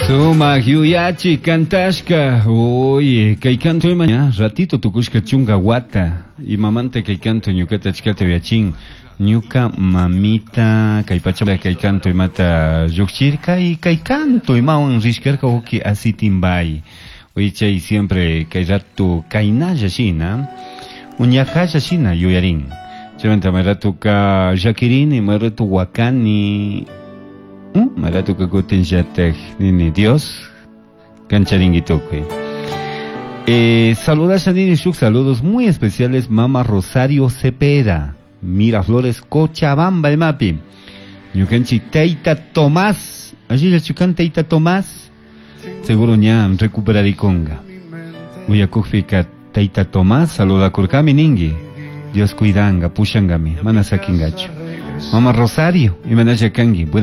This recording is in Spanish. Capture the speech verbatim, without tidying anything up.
Sumak yuyachi kantashka. Oye, kay canto mañana ratito tukushka chunga wata. Y mamante kay canto ñukata chkata viachin. Ñuka mamita kay pachama kay canto mata yukchirka y kay canto imawan rishkarka hoki asitimbay. Oye, chay siempre kay rato kainalla shina. Unyakalla shina yuyarin. Chevanta maratu ka Jaquirini, maratu wakani. ¿Mm? Maratu ka kutinjatek nini Dios. Cancharinguitoque. Eh, saludas a Nini Shuk, saludos muy especiales, Mama Rosario Cepeda, Miraflores, Cochabamba, el mapi. Yucanchi Teita Tomás, allí la chucan Teita Tomás, seguro ya recuperar y conga. Uyakufika Teita Tomás, saluda a Kurkami Ningi, Dios cuidanga, pushangami, manasakingacho. Mama Rosario, y manasakangi.